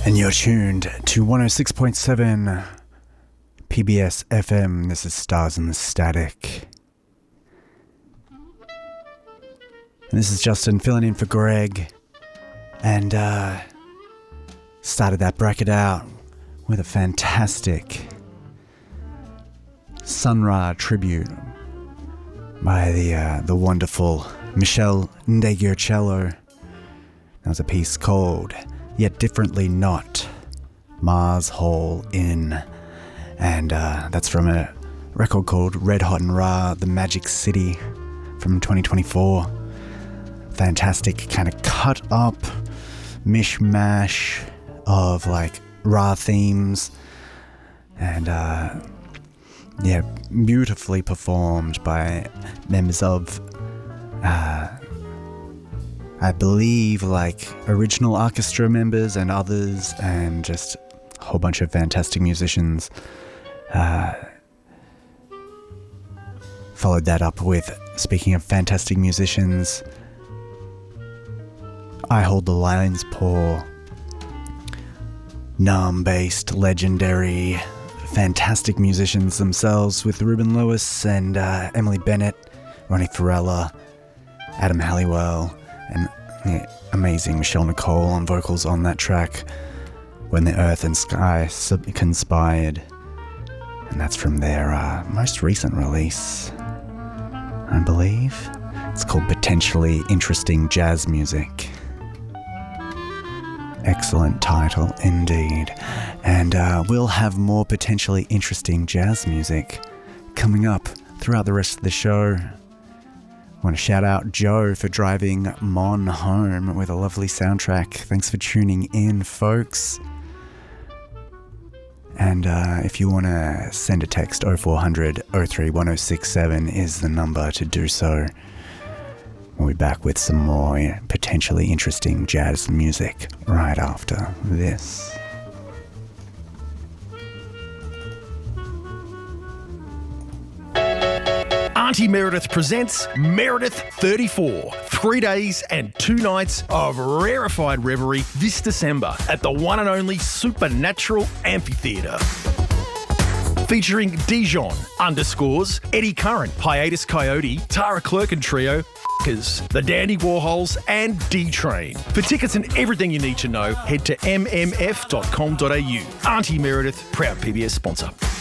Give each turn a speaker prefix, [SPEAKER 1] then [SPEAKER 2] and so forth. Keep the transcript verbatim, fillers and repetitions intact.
[SPEAKER 1] And you're tuned to one oh six point seven P B S F M. This is Stars in the Static. And this is Justin filling in for Greg. And uh, started that bracket out with a fantastic Sun Ra tribute by the uh, the wonderful Michelle Ndegeocello. That was a piece called Yet Differently Not, Mars Hall Inn. And uh, that's from a record called Red Hot and Ra, The Magic City from twenty twenty-four. Fantastic kind of cut up mishmash of like Ra themes. And uh, yeah, beautifully performed by members of uh, I believe like original orchestra members and others, and just a whole bunch of fantastic musicians. Uh, followed that up with, speaking of fantastic musicians, I Hold the Lion's Paw, Nam-based legendary fantastic musicians themselves, with Ruben Lewis and uh, Emily Bennett, Ronnie Farella, Adam Halliwell, and the amazing Michelle Nicole on vocals on that track, When the Earth and Sky Sub- Conspired. And that's from their uh, most recent release, I believe. It's called Potentially Interesting Jazz Music. Excellent title indeed. And uh, we'll have more potentially interesting jazz music coming up throughout the rest of the show. I want to shout out Joe for driving Mon home with a lovely soundtrack. Thanks for tuning in, folks. And uh, if you want to send a text, oh four hundred oh three one oh six seven is the number to do so. We'll be back with some more potentially interesting jazz music right after this.
[SPEAKER 2] Auntie Meredith presents Meredith thirty-four. Three days and two nights of rarefied revelry this December at the one and only Supernatural Amphitheatre. Featuring Dijon, Underscores, Eddie Curran, Hiatus Coyote, Tara Clerkin Trio, F***ers, The Dandy Warhols and D-Train. For tickets and everything you need to know, head to m m f dot com dot a u. Auntie Meredith, proud P B S sponsor.